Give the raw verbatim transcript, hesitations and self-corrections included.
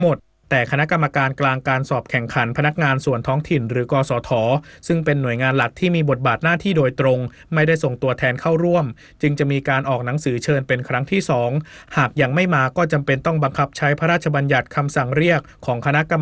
หมดแต่คณะกรรมการกลางการสอบแข่งขันพนักงานส่วนท้องถิ่นหรือกสทซึ่งเป็นหน่วยงานหลักที่มีบทบาทหน้าที่โดยตรงไม่ได้ส่งตัวแทนเข้าร่วมจึงจะมีการออกหนังสือเชิญเป็นครั้งที่สองหากยังไม่มาก็จำเป็นต้องบังคับใช้พระราชบัญญัติคำสั่งเรียกของคณะกรรม